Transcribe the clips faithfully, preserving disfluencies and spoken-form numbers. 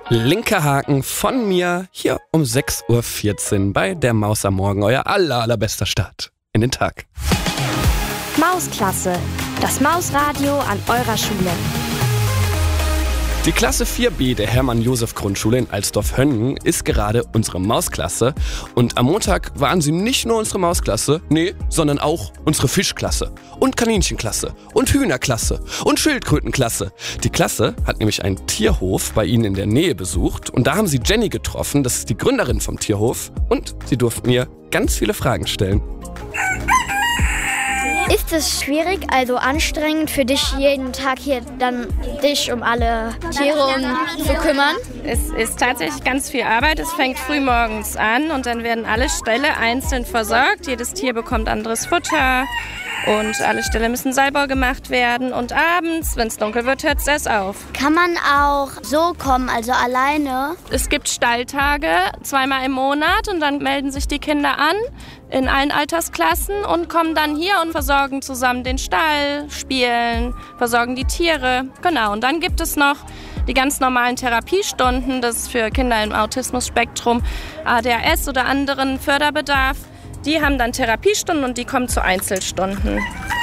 Linker Haken von mir hier um sechs Uhr vierzehn bei der Maus am Morgen. Euer aller, allerbester Start in den Tag. Mausklasse, das Mausradio an eurer Schule. Die Klasse vier B der Hermann-Josef-Grundschule in Alsdorf-Höngen ist gerade unsere Mausklasse. Und am Montag waren sie nicht nur unsere Mausklasse, nee, sondern auch unsere Fischklasse und Kaninchenklasse und Hühnerklasse und Schildkrötenklasse. Die Klasse hat nämlich einen Tierhof bei ihnen in der Nähe besucht und da haben sie Jenny getroffen, das ist die Gründerin vom Tierhof, und sie durften mir ganz viele Fragen stellen. Ist es schwierig, also anstrengend für dich, jeden Tag hier dann dich um alle Tiere um zu kümmern? Es ist tatsächlich ganz viel Arbeit. Es fängt früh morgens an und dann werden alle Ställe einzeln versorgt. Jedes Tier bekommt anderes Futter und alle Ställe müssen sauber gemacht werden. Und abends, wenn es dunkel wird, hört es erst auf. Kann man auch so kommen, also alleine? Es gibt Stalltage zweimal im Monat und dann melden sich die Kinder an in allen Altersklassen und kommen dann hier und versorgen zusammen den Stall, spielen, versorgen die Tiere. Genau, und dann gibt es noch die ganz normalen Therapiestunden, das ist für Kinder im Autismus-Spektrum, A D H S oder anderen Förderbedarf. Die haben dann Therapiestunden und die kommen zu Einzelstunden.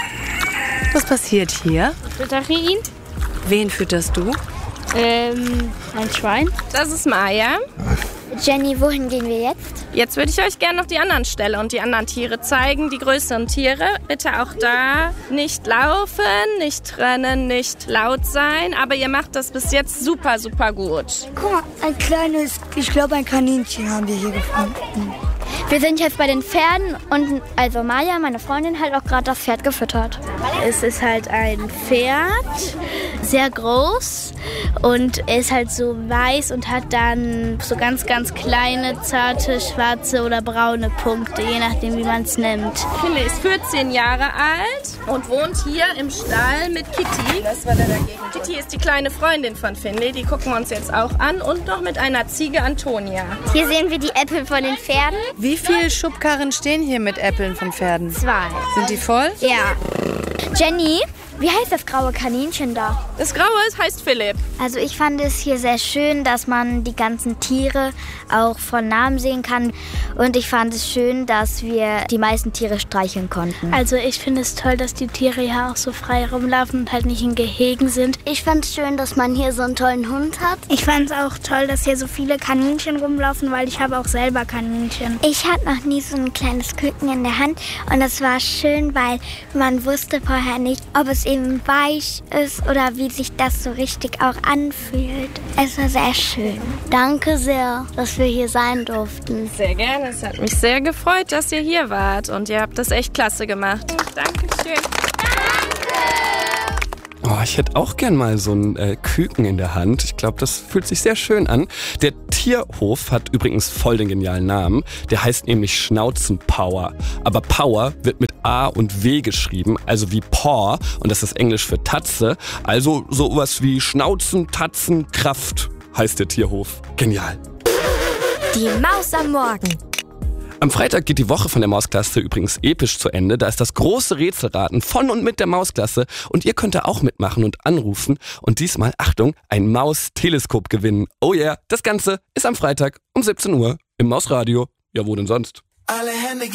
Was passiert hier? Ich füttere ihn. Wen fütterst du? Ähm, ein Schwein. Das ist Maya. Jenny, wohin gehen wir jetzt? Jetzt würde ich euch gerne noch die anderen Ställe und die anderen Tiere zeigen, die größeren Tiere. Bitte auch da nicht laufen, nicht rennen, nicht laut sein. Aber ihr macht das bis jetzt super, super gut. Guck mal, ein kleines, ich glaube ein Kaninchen haben wir hier gefunden. Wir sind jetzt bei den Pferden und also Maya, meine Freundin, hat auch gerade das Pferd gefüttert. Es ist halt ein Pferd, sehr groß und ist halt so weiß und hat dann so ganz, ganz kleine, zarte, schwarze oder braune Punkte, je nachdem, wie man es nimmt. Finley ist vierzehn Jahre alt und wohnt hier im Stall mit Kitty. Das war der dagegen. Kitty ist die kleine Freundin von Finley, die gucken wir uns jetzt auch an, und noch mit einer Ziege Antonia. Hier sehen wir die Äpfel von den Pferden. Wie viele Schubkarren stehen hier mit Äpfeln von Pferden? Zwei. Sind die voll? Ja. Jenny, wie heißt das graue Kaninchen da? Das Graue heißt Philipp. Also ich fand es hier sehr schön, dass man die ganzen Tiere auch von Namen sehen kann. Und ich fand es schön, dass wir die meisten Tiere streicheln konnten. Also ich finde es toll, dass die Tiere hier auch so frei rumlaufen und halt nicht in Gehegen sind. Ich fand es schön, dass man hier so einen tollen Hund hat. Ich fand es auch toll, dass hier so viele Kaninchen rumlaufen, weil ich habe auch selber Kaninchen. Ich hatte noch nie so ein kleines Küken in der Hand und das war schön, weil man wusste vorher nicht, ob es eben weich ist oder wie sich das so richtig auch anfühlt. Es war sehr schön. Danke sehr, dass wir hier sein durften. Sehr gerne. Es hat mich sehr gefreut, dass ihr hier wart und ihr habt das echt klasse gemacht. Dankeschön. Oh, ich hätte auch gern mal so ein äh, Küken in der Hand. Ich glaube, das fühlt sich sehr schön an. Der Tierhof hat übrigens voll den genialen Namen. Der heißt nämlich Schnauzenpower. Aber Power wird mit A und W geschrieben, also wie Paw. Und das ist Englisch für Tatze. Also sowas wie Schnauzen, Tatzen, Kraft heißt der Tierhof. Genial. Die Maus am Morgen. Am Freitag geht die Woche von der Mausklasse übrigens episch zu Ende. Da ist das große Rätselraten von und mit der Mausklasse. Und ihr könnt da auch mitmachen und anrufen. Und diesmal, Achtung, ein Mausteleskop gewinnen. Oh yeah, das Ganze ist am Freitag um siebzehn Uhr im Mausradio. Ja, wo denn sonst? Alle Hände